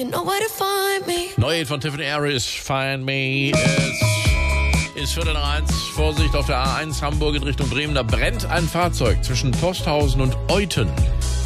Neue von Tiffany Harris, Find Me. Es ist 12:45. Vorsicht auf der A1 Hamburg in Richtung Bremen. Da brennt ein Fahrzeug zwischen Posthausen und Euthen.